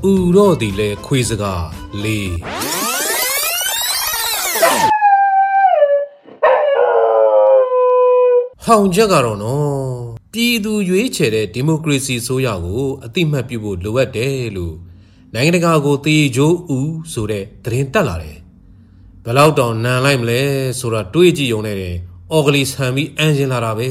တော့ဒီလေခွေးစကားလေးဟောင်ချက်ကတော့နော်ပြည်သူရွေးချယ်တဲ့ဒီမိုကရေစီဆိုရကိုအတိမတ်ပြုဖို့လိုအပ်တယ်လို့နိုင်ငံတကာကိုတေးကြိုးဦးဆိုတဲ့သတင်းတက်လာတယ်ဘယ်လောက်တောင်နန်လိုက်မလဲဆိုတာတွေးကြည့်ရုံနဲ့အော်ဂလီဆန်ပြီးအန်ဂျင်လာတာပဲ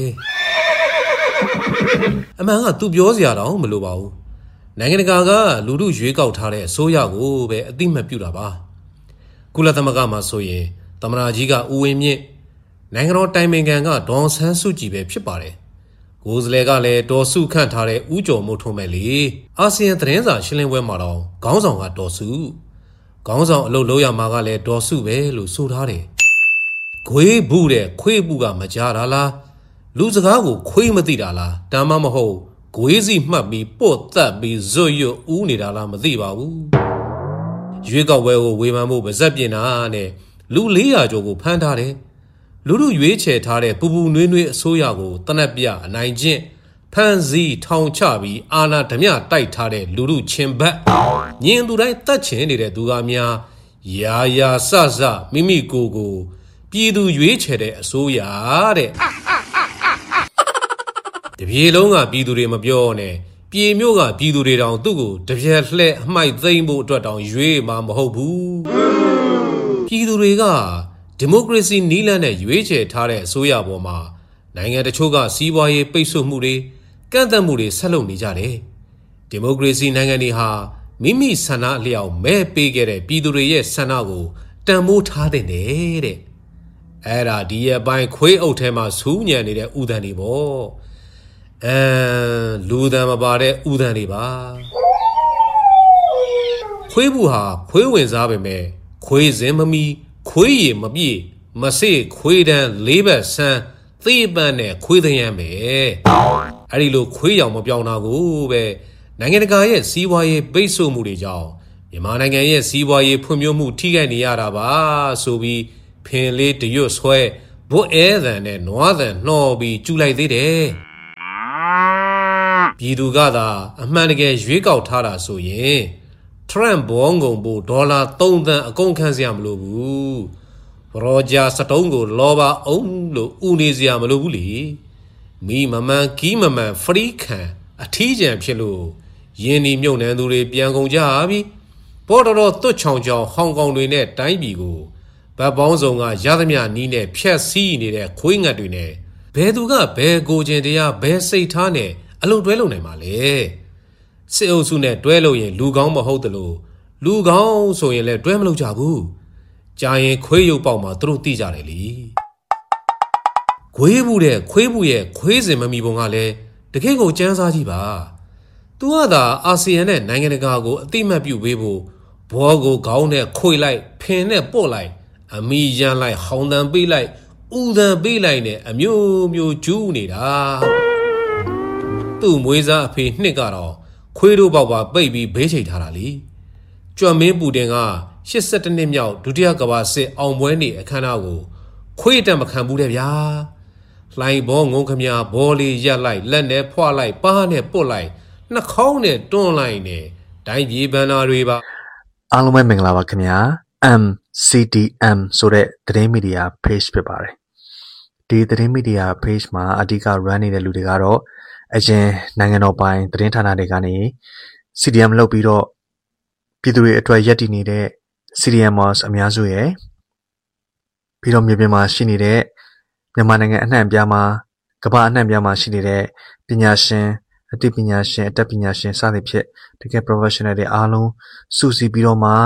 အမှန်ကသူပြောစရာတော့မလိုပါဘူးနိုင်ငံတကာကလူထုရွေးကောက်ထားတဲ့အစိုးရကိုပဲအတိမတ်ပြုတာပါကုလသမဂ္ဂမှာဆိုရင်သမ္မတကြီးကဦးဝင်းမြင့်နိုင်ငံတော်တိုင်ပင်ခံကဒေါ်ဆန်းစုကြည်ပဲဖြစ်ပါတယ်ကိုယ်စားလှယ်ကလည်းဒေါ်စုခန့်ထားတဲ့ဦးကျော်မိုးထွန်းပဲလေအာဆီယံသတင်းစာရှင်းလင်းပွဲမှာတော့ခေါင်းဆောင်ကဒေါ်စုခေါင်းဆောင်အလုပ်လုပ်ရမှာကလည်းဒေါ်စုပဲလို့ဆိုထားတယ်ခွေးဘူးတဲ့ခွေးဘူးကမကြားတာလားလူစကားကိုခွေးမသိတာလားဒါမှမဟုတ်ခွေးစီမှတ်ပြီးပို့သက်ပြီးဇွတ်ရွတ်ဦးနေတာလားမသိပါဘူးရွေးကောက်ပွဲကိုဝေဖန်ဖို့ပါဇက်ပြင်တာနဲ့လူ400ကျော်ကိုဖမ်းထားတယ်လူလူရွေးချယ်ထားတဲ့ပူပူနွေးနွေးအစိုးရကိုတနက်ပြအနိုင်ကျင့်ဖမ်းဆီးထောင်ချပြီးအာဏာဓမြတိုက်ထားတဲ့လူလူချင်းဘက်ညင်သူတိုင်းတတ်ချင်နေတဲ့သူကများရာရာဆဆမိမိကိုယ်ကိုပြည်သူရွေးချယ်တဲ့အစိုးရတဲ့တပြေလုံးကပြည်သူတွေမပြောနဲ့ပြေမျိုးကပြည်သူတွေတောင်သူ့ကိုတပြက်လှဲ့အမှိုက်သိမ့်ဖို့အတွက်တောင်ရွေးမှာမဟုတ်ဘူးပြည်သူတွေကဒီမိုကရေစီနီးလန်းနဲ့ရွေးချယ်ထားတဲ့အစိုးရပေါ်မှာနိုင်ငံတချို့ကစီးပွားရေးပိတ်ဆို့မှုတွေကန့်သတ်မှုတွေဆက်လုပ်နေကြတယ်ဒီမိုကရေစီနိုင်ငံတွေဟာမိမိဆန္ဒအလျောက်မဲပေးခဲ့တဲ့ပြည်သူတွေရဲ့ဆန္ဒကိုတန်ဖိုးထားတဲ့တဲ့အဲ့ဒါဒီရဲ့ပိုင်းခွေးအုပ်ထဲမှာစူးညံနေတဲ့ဥဒန်တွေပေါ့လူတန်မပါတဲ့ဥဒန်တွေပါခွေးဘူးဟာခွေးဝင်စားပဲမဲ့ခွေးစင်မမီခွေးရည်မပြည့်မစေ့ခွေးတန်း၄ဘက်ဆန်းသေပန်းနဲ့ခွေးသရမ်းပဲအဲ့ဒီလိုခွေးရောင်မပြောင်းတာကိုပဲနိုင်ငံတကာရဲ့စီးပွားရေးပိတ်ဆို့မှုတွေကြောင့်မြန်မာနိုင်ငံရဲ့စီးပွားရေးဖွံ့ဖြိုးမှုထိခိုက်နေရတာပါဆိုပြီးဖင်လေးတရွတ်ဆွဲဘွတ်အဲသံနဲ့နွားသံနှော်ပြီးကျူလိုက်သေးတယ်ပြည်သူကသာအမှန်တကယ်ရွေးကောက်ထားတာဆိုရင်ထရန့်ဘောင်းကုန်ဖို့ဒေါ်လာ3သန်းအကုန်ခံစရာမလိုဘူးရောဂျာစတုံးကိုလောပါအောင်လို့ဦးနေစရာမလိုဘူးလေမိမမှန်ကီးမမှန်ဖရီးခံအထီးကျန်ဖြစ်လို့ယင်းဒီမြုပ်နှံသူတွေပြန်ကုန်ကြပြီပေါ်တော်သွတ်ချောင်ချောင်ဟောင်ကောင်တွေနဲ့တိုင်းပြည်ကိုဗတ်ပေါင်းစုံကရသမျှနီးနဲ့ဖြတ်စီးနေတဲ့ခွေးငတ်တွေနဲ့ဘယ်သူကဘယ်ကိုကျင်တရားဘယ်စိတ်ထားနဲ့အလုံးတွဲလုံနိုင်မှာလဲစစ်အုပ်စုနဲ့တွဲလို့ရင်လူကောင်းမဟုတ်တယ်လို့လူကောင်းဆိုရင်လည်းတွဲမလုပ်ကြဘူးကြာရင်ခွေးရုပ်ပေါက်မှာသူတို့သိကြတယ်လေခွေးဘူးတဲ့ခွေးဘူးရဲ့ခွေးစင်မမီပုံကလည်းတကယ့်ကိုစမ်းစားကြည့်ပါသူကသာအာဆီယံနဲ့နိုင်ငံတကာကိုအတိမတ်ပြုပေးဖို့ဘောကိုခေါင်းနဲ့ခွေလိုက်ဖင်နဲ့ပို့လိုက်အမီရန်လိုက်ဟောင်းတန်ပေးလိုက်ဥတန်ပေးလိုက်နဲ့အမျိုးမျိုးကျူးနေတာသူ့မွေးစားအဖေနှစ်ကတော့ခွေးတို့ပေါက်ပါပိတ်ပြီးဘေးချိတ်ထားတာလေကြွမင်းပူတင်က82နှစ်မြောက်ဒုတိယကမ္ဘာစစ်အောင်ပွဲနေ့အခမ်းအနားကိုခွေးတက်မခံဘူးတဲ့ဗျာလှိုင်ဘောငုံခမညာဘောလေးရက်လိုက်လက်နဲ့ဖွာလိုက်ပါးနဲ့ပုတ်လိုက်နှာခေါင်းနဲ့တွန်းလိုက်နဲ့တိုင်းပြည်ဘန္နာတွေပါအားလုံးပဲမင်္ဂလာပါခင်ဗျာ MCDM ဆိုတဲ့သတင်းမီဒီယာ page ဖြစ်ပါတယ်ဒီသတင်းမီဒီယာ page မှာအဓိက run နေတဲ့လူတွေကတော့အရင်နိုင်ငံတော်ပိုင်သတင်းဌာနတွေကနေ CDM လုပ်ပြီးတော့ပြည်သူတွေအတွက်ရပ်တည်နေတဲ့ CDMers အများစုရဲ့ပြီးတော့မြေပြင်မှာရှိနေတဲ့မြန်မာနိုင်ငံအနှံ့အပြားမှာကမ္ဘာအနှံ့အပြားမှာရှိနေတဲ့ပညာရှင်အသိပညာရှင်အတတ်ပညာရှင်စသဖြင့်တကယ် professional တွေအားလုံးစုစည်းပြီးတော့မှ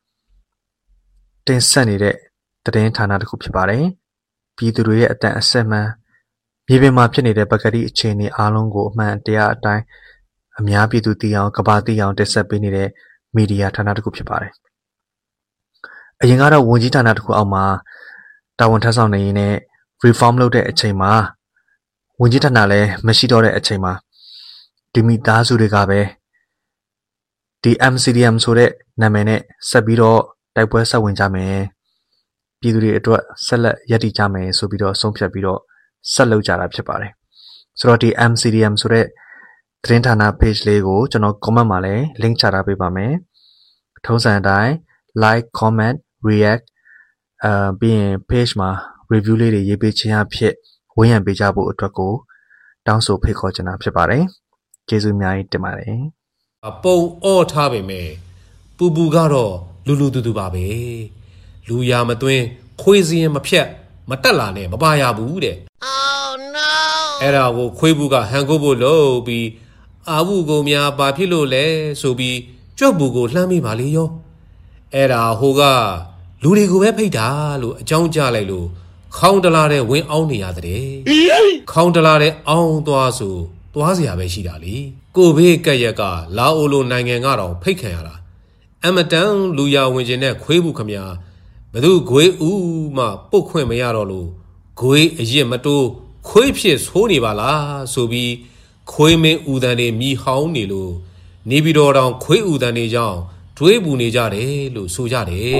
တင်ဆက်နေတဲ့သတင်းဌာနတစ်ခုဖြစ်ပါတယ်ပြည်သူတွေရဲ့အတန်အဆက်မှန်မြေပြင်မှာဖြစ်နေတဲ့ပကတိအခြေအနေအားလုံးကိုအမှန်တရားအတိုင်းအများပြည်သူသိအောင်ကမ္ဘာသိအောင်တင်ဆက်ပေးနေတဲ့မီဒီယာဌာနတစ်ခုဖြစ်ပါတယ်အရင်ကတော့ဝန်ကြီးဌာနတစ်ခုအောက်မှာတာဝန်ထမ်းဆောင်နေရင်းနဲ့ reform လုပ်တဲ့အချိန်မှာဝန်ကြီးဌာနလည်းမရှိတော့တဲ့အချိန်မှာဒီမိသားစုတွေကပဲဒီ MCDM ဆိုတဲ့နာမည်နဲ့ဆက်ပြီးတော့တိုက်ပွဲဆက်ဝင်ကြမယ်ပြည်သူတွေအတွက်ဆက်လက်ရည်တည်ကြမယ်ဆိုပြီးတော့ဆုံးဖြတ်ပြီးတော့ဆက်လုပ်ကြတာဖြစ်ပါတယ်ဆိုတော့ဒီ MCDM ဆိုတဲ့သတင်းဌာန page လေးကိုကျွန်တော် comment မှာလည်း link ချထားပေးပါမယ်ထုံးစံအတိုင်း like comment react ပြီးရင် page မှာ review လေးတွေရေးပေးခြင်းအဖြစ်ဝန်းရံပေးကြဖို့အတွက်ကိုတောင်းဆိုဖိတ်ခေါ်ချင်တာဖြစ်ပါတယ်ကျေးဇူးအများကြီးတင်ပါတယ်ပုံအော့ထားပေမဲ့ပူပူကတော့လူတူပါပဲလူရမသွင်းခွေးစင်းမဖြတ်မတက်လာနဲ့မပါရဘူးတဲ့ Oh no အဲ့ဒါကိုခွေးဘူးကဟန်ကိုဖို့လို့ပြီးအာဘူးကုံများဘာဖြစ်လို့လဲဆိုပြီးကြွက်ဘူးကိုလှမ်းမိပါလေရောအဲ့ဒါဟိုကလူတွေကိုပဲဖိတ်တာလို့အကြောင်းကြားလိုက်လို့ခေါင်းတလားတဲ့ဝင်းအောင်နေရတဲ့ခေါင်းတလားတဲ့အောင်းသွားဆိုသွားเสียပဲရှိတာလေကိုဘေးကက်ရက်ကလာအိုလိုနိုင်ငံကတော့ဖိတ်ခံရတာအမတန်လူရဝင်ကျင်တဲ့ခွေးဘူးခမညာဘသူဂွေးဦးမှပုတ်ခွင့်မရတော့လို့ဂွေးအရစ်မတိုးခွေးဖြစ်ဆိုးနေပါလားဆိုပြီးခွေးမင်းဦးတန်တွေမြည်ဟောင်းနေလို့နေပြီးတော့တောင်ခွေးဦးတန်တွေကြောင့်တွေးပူနေကြတယ်လို့ဆိုကြတယ်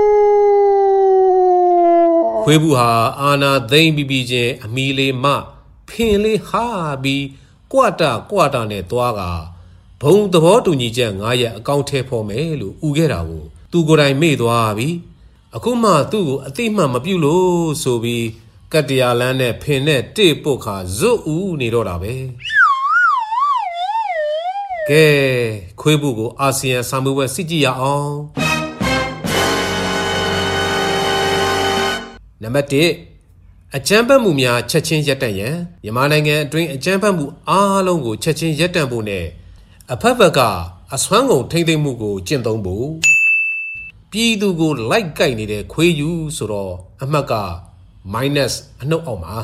ခွေးဘူးဟာအာနာသိမ့်ပြီးချင်းအမီလေးမဖင်လေးဟာပြီးကွာတာနဲ့သွားကဘုံသဘောတူညီချက်9ရက်အကောင့်ထဲဖော်မယ်လို့ဥခဲ့တာကိုသူကိုယ်တိုင်မေ့သွားပြီအခုမှသူ့ကိုအသိမှတ်မပြုလို့ဆိုပြီးကတ္တရာလန်းနဲ့ဖင်နဲ့တိပုတ်ခါဇွတ်ဦးနေတော့တာပဲကဲခွေးဘူးကိုအာဆီယံစာမေးပွဲစစ်ကြည့်ရအောင်နံပါတ်1အကြမ်းဖက်မှုများချက်ချင်းရပ်တန့်ရန်မြန်မာနိုင်ငံအတွင်းအကြမ်းဖက်မှုအားလုံးကိုချက်ချင်းရပ်တန့်ဖို့နဲ့အဖက်ဖက်ကအစွမ်းကုန်ထိမ့်သိမ့်မှုကိုကျင့်သုံးဖို့ပြည်သူကိုလိုက်ကိုက်နေတဲ့ခွေးယူဆိုတော့အမှတ်က minus အနှုတ်အောင်ပါ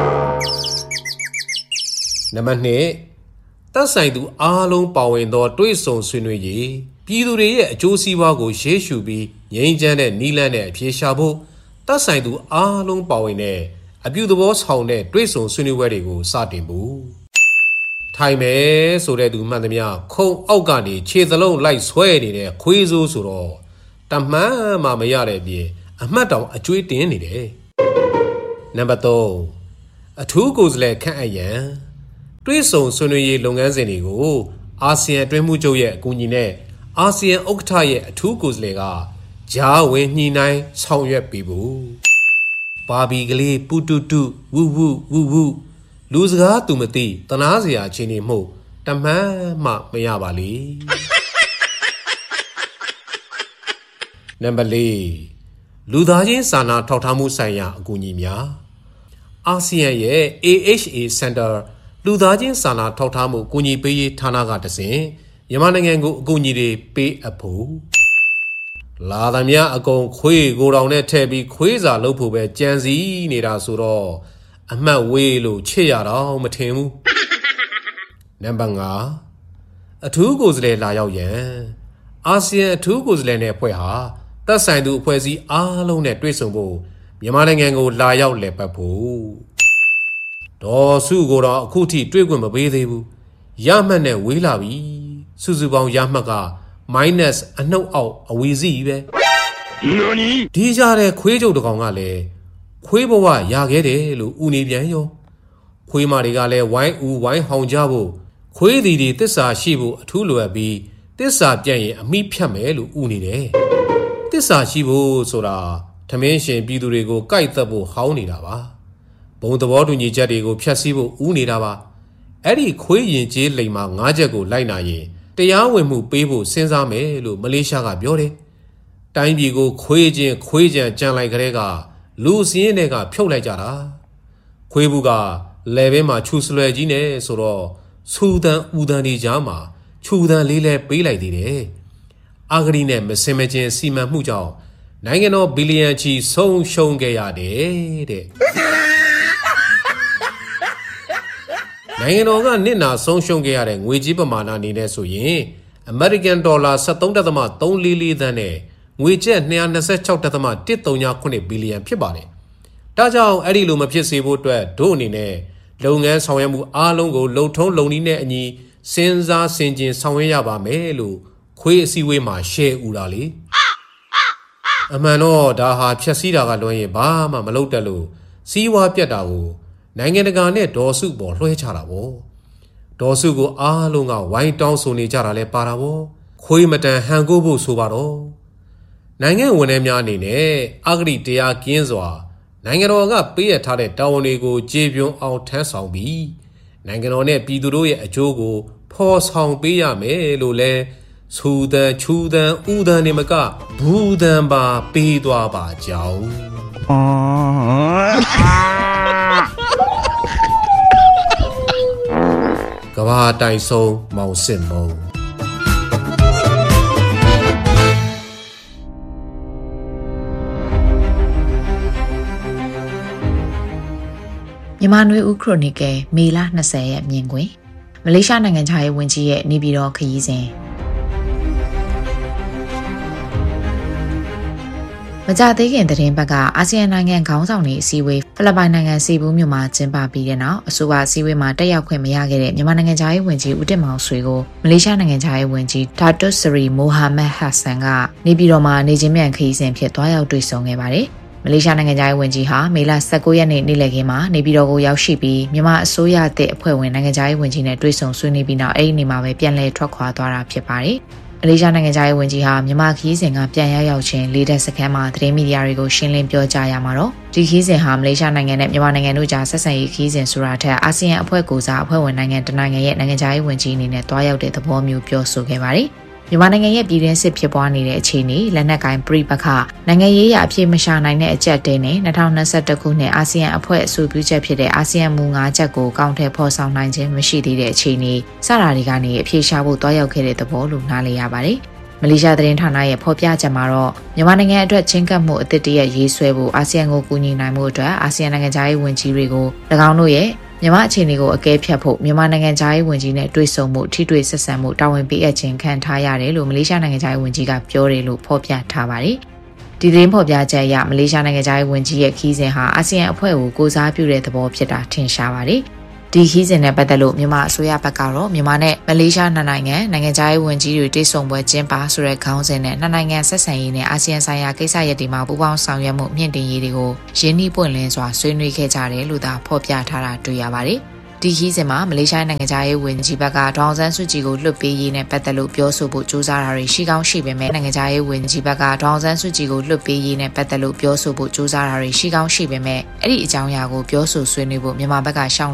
နံပါတ်2သက်ဆိုင်သူအားလုံးပါဝင်သောတွေးဆုံဆွေးနွေးရေးပြည်သူတွေရဲ့အကျိုးစီးပွားကိုရှေ့ရှုပြီးငြိမ်းချမ်းတဲ့နီးလန်းနဲ့အပြေရှာဖို့သက်ဆိုင်သူအားလုံးပါဝင်တဲ့အပြုသဘောဆောင်တဲ့တွေးဆုံဆွေးနွေးပွဲတွေကိုစတင်ဖို့ထိုင်မယ်ဆိုတဲ့သူမှန်သမျှခုံအောက်ကနေခြေစလုံးလိုက်ဆွဲနေတဲ့ခွေးစိုးဆိုတော့တမှန်မှမရတဲ့အပြင်အမှတ်တောင်အကျွေးတင်နေတယ်နံပါတ်3အထူးကိုယ်စားလှယ်ခန့်အပ်ရန်တွေးဆုံဆွေးနွေးရေးလုပ်ငန်းစဉ်တွေကိုအာဆီယံအတွင်းမှုချုပ်ရဲ့အကူအညီနဲ့အာဆီယံဥက္ကဋ္ဌရဲ့အထူးကိုယ်စားလှယ်ကကြားဝင်ညှိနှိုင်းဆောင်ရွက်ပေးဖို့ပါဘီကလေးပူတူတူဝူဝူလူစကားသူမသိတနာစရာချင်းနေမှုတမှန်မှမရပါလေနံပါတ်4လူသားချင်းစာနာထောက်ထားမှုဆိုင်ရာအကူအညီများအာဆီယံရဲ့ AHA Center လူသားချင်းစာနာထောက်ထားမှုအကူအညီပေးရေးဌာနကတဆင့်မြန်မာနိုင်ငံကိုအကူအညီတွေပေးအပ်ဖို့လာသမျှအကုန်ခွေးကိုတောင်နဲ့ထည့်ပြီးခွေးစာလုပ်ဖို့ပဲကြံစည်နေတာဆိုတော့အမှတ်ဝေးလို့ချစ်ရတော့မထင်ဘူးနံပါတ်5အထူးကိုယ်စားလှယ်လာရောက်ရန်အာဆီယံအထူးကိုယ်စားလှယ်နဲ့အဖွဲ့ဟာသက်ဆိုင်သူအဖွဲ့အစည်းအားလုံးနဲ့တွေ့ဆုံဖို့မြန်မာနိုင်ငံကိုလာရောက်လည်ပတ်ဖို့ဒေါ်စုကိုတော့အခုထိတွေ့ခွင့်မပေးသေးဘူးရမှတ်နဲ့ဝေးလာပြီစုစုပေါင်းရမှတ်ကminus အနှုတ်အောက်အဝီစီပဲဒီကြတဲ့ခွေးကျုပ်တကောင်ကလည်းခွေးဘဝရခဲ့တယ်လို့ဦးနေပြန်ရောခွေးမတွေကလည်းဝိုင်းဦးဝိုင်းဟောင်ကြဖို့ခွေးသည်တွေတစ္ဆာရှိဖို့အထူးလိုအပ်ပြီးတစ္ဆာပြန့်ရင်အမိဖြတ်မယ်လို့ဦးနေတယ်တစ္ဆာရှိဖို့ဆိုတာထမင်းရှင်ပြည်သူတွေကိုကြိုက်သက်ဖို့ဟောင်းနေတာပါဘုံသဘောတူညီချက်တွေကိုဖျက်ဆီးဖို့ဦးနေတာပါအဲ့ဒီခွေးရင်ကျေးလိမ်မှာ9ချက်ကိုလိုက်နာရင်တရားဝင်မှုပေးဖို့စဉ်းစားမယ်လို့မလေးရှားကပြောတယ်။တိုင်းပြည်ကိုခွေးကြံကြံလိုက်ကြတဲ့ကလူစင်းတွေကဖြုတ်လိုက်ကြတာ။ခွေးဘူးကလေဘဲမှာခြူစလွယ်ကြီးနဲ့ဆိုတော့စူတန်ဦးတန်ဒီကြားမှာခြူတန်လေးလဲပေးလိုက်သေးတယ်။အာဂရီနဲ့မစင်မချင်းစီမံမှုကြောင့်နိုင်ငံတော်ဘီလီယံချီဆုံးရှုံးခဲ့ရတယ်တဲ့။နိုင်ငံတော်ကနစ်နာဆုံးရှုံးခဲ့ရတဲ့ငွေကြေးပမာဏအနေနဲ့ဆိုရင်အမေရိကန်ဒေါ်လာ 73.344 သန်းနဲ့ငွေကျပ် 226.139 ဘီလီယံဖြစ်ပါတယ်။ဒါကြောင့်အဲ့ဒီလိုမဖြစ်စေဖို့အတွက်တို့အနေနဲ့လုပ်ငန်းဆောင်ရွက်မှုအားလုံးကိုလုံထုံးလုံနည်းနဲ့အညီစဉ်းစားဆင်ခြင်ဆောင်ရွက်ရပါမယ်လို့ခွေးအစည်းအဝေးမှာရှယ်ဦးတာလေ။အမှန်တော့ဒါဟာဖြက်စီးတာကလွှဲရင်ဘာမှမလုပ်တတ်လို့စီးဝါးပြတ်တာကိုနိုင်ငံတကာနဲ့ဒေါ်စုပေါ်လွှဲချတာပေါ့ဒေါ်စုကိုအားလုံးကဝိုင်းတောင်းဆိုနေကြတာလဲပါတာပေါ့ခွေးမတန်ဟန်ကိုဖို့ဆိုပါတော့နိုင်ငံဝန်ထမ်းများအနေနဲ့အဂတိတရားကင်းစွာနိုင်ငံတော်ကပေးရထားတဲ့တာဝန်တွေကိုကျေပြွန်အောင်ထမ်းဆောင်ပြီးနိုင်ငံတော်နဲ့ပြည်သူတို့ရဲ့အကျိုးကိုဖော်ဆောင်ပေးရမယ်လို့လဲဆူတန်ချူတန်ဥတန်နေမကဘူးတန်ပါပေးသွားပါကြောင်းကဘာတိုင်ဆုံးမောင်စစ်မုံမြန်မာနွေဦးခရိုနီကယ်မေလ20ရက်မြင်ကွင်းမလေးရှားနိုင်ငံခြားရေးဝန်ကြီးရဲ့နေပြည်တော်ခရီးစဉ်မကြသေးခင်သတင်းပတ်ကအာဆီယံနိုင်ငံခေါင်းဆောင်တွေအစည်းအဝေးဖိလစ်ပိုင်နိုင်ငံစီဘူးမြို့မှာကျင်းပပြီးတဲ့နောက်အဆိုပါအစည်းအဝေးမှာတက်ရောက်ခွင့်မရခဲ့တဲ့မြန်မာနိုင်ငံခြားရေးဝန်ကြီးဦးတင်မောင်ဆွေကိုမလေးရှားနိုင်ငံခြားရေးဝန်ကြီးဒါတွတ်စရီမိုဟာမက်ဟတ်ဆန်ကနေပြည်တော်မှာနေချင်းမြန်ခရီးစဉ်ဖြစ်သွားရောက်တွေ့ဆုံခဲ့ပါတယ်မလေးရှားနိုင်ငံခြားရေးဝန်ကြီးဟာမေလ19ရက်နေ့နေ့လယ်ခင်းမှာနေပြည်တော်ကိုရောက်ရှိပြီးမြန်မာအစိုးရအသစ်အဖွဲ့ဝင်နိုင်ငံခြားရေးဝန်ကြီးနဲ့တွေ့ဆုံဆွေးနွေးပြီးနောက်အဲ့ဒီနေ့မှာပဲပြန်လည်ထွက်ခွာသွားတာဖြစ်ပါတယ်။မလေးရှားနိုင်ငံခြားရေးဝန်ကြီးဟာမြန်မာခရီးစဉ်ကပြန်ရောက်ခြင်းလေးတက်စခန်းမှာသတင်းမီဒီယာတွေကိုရှင်းလင်းပြောကြားရမှာတော့ဒီခရီးစဉ်ဟာမလေးရှားနိုင်ငံနဲ့မြန်မာနိုင်ငံတို့ကြားဆက်ဆံရေးခရီးစဉ်ဆိုတာထက်အာဆီယံအဖွဲ့ကိုစားအဖွဲ့ဝင်နိုင်ငံတနိုင်ငံရဲ့နိုင်ငံခြားရေးဝန်ကြီးအနေနဲ့တွားရောက်တဲ့သဘောမျိုးပြောဆိုခဲ့ပါတယ်။မြန်မာနိုင်ငံရဲ့ပြည်တွင်းစစ်ဖြစ်ပွားနေတဲ့အခြေအနေလက်နက်ကိုင်ပြိပခနိုင်ငံရေးအဖြစ်မရှာနိုင်တဲ့အကြက်တဲနဲ့2021ခုနှစ်အာဆီယံအဖွဲ့အဆိုပြုချက်ဖြစ်တဲ့အာဆီယံမူ5ချက်ကိုကောင်းထဲဖော်ဆောင်နိုင်ခြင်းမရှိသေးတဲ့အခြေအနေစတာတွေကနေအပြေရှားဖို့တွားရောက်ခဲ့တဲ့သဘောလို့နားလည်ရပါတယ်။မလေးရှားသတင်းဌာနရဲ့ဖော်ပြချက်မှာတော့မြန်မာနိုင်ငံအတွက်ချင်းကပ်မှုအသစ်တရက်ရေးဆွဲဖို့အာဆီယံကိုကူညီနိုင်မှုအတွက်အာဆီယံနိုင်ငံခြားရေးဝန်ကြီးတွေကို၎င်းတို့ရဲ့မြန်မာအခြေအနေကိုအကဲဖြတ်ဖို့မြန်မာနိုင်ငံခြားရေးဝန်ကြီးနဲ့တွေ့ဆုံမှုထိတွေ့ဆက်ဆံမှုတာဝန်ပေးအပ်ခြင်းခံထားရတယ်လို့မလေးရှားနိုင်ငံခြားရေးဝန်ကြီးကပြောတယ်လို့ဖော်ပြထားပါတယ်။ဒီသတင်းဖော်ပြချက်အရမလေးရှားနိုင်ငံခြားရေးဝန်ကြီးရဲ့ခီးစဉ်ဟာအာဆီယံအဖွဲ့ကိုကိုစားပြုတဲ့သဘောဖြစ်တာထင်ရှားပါတယ်။ဒီခီးစဉ်နဲ့ပတ်သက်လို့မြန်မာအစိုးရဘက်ကတော့မြန်မာနဲ့မလေးရှားနှစ်နိုင်ငံခြားရေးဝန်ကြီးတွေတွေ့ဆုံပွဲကျင်းပဆိုတဲ့ခေါင်းစဉ်နဲ့နှစ်နိုင်ငံဆက်ဆံရေးနဲ့အာဆီယံဆိုင်ရာကိစ္စရပ်တွေမှာပူးပေါင်းဆောင်ရွက်မှုမြင့်တင်ရေးတွေကိုရင်းနှီးပွင့်လင်းစွာဆွေးနွေးခဲ့ကြတယ်လို့သာဖော်ပြထားတာတွေ့ရပါတယ်။ဒီခီးစဉ်မှာမလေးရှားနိုင်ငံခြားရေးဝန်ကြီးဘက်ကဒေါအောင်ဆန်းစုကြည်ကိုလွှတ်ပေးရေးနဲ့ပတ်သက်လို့ပြောဆိုဖို့ကြိုးစားတာတွေရှိကောင်းရှိပေမဲ့နိုင်ငံခြားရေးဝန်ကြီးဘက်ကဒေါအောင်ဆန်းစုကြည်ကိုလွှတ်ပေးရေးနဲ့ပတ်သက်လို့ပြောဆိုဖို့ကြိုးစားတာတွေရှိကောင်းရှိပေမဲ့အဲ့ဒီအကြောင်းအရာကိုပြောဆိုဆွေးနွေးဖို့မြန်မာဘက်ကရှောင်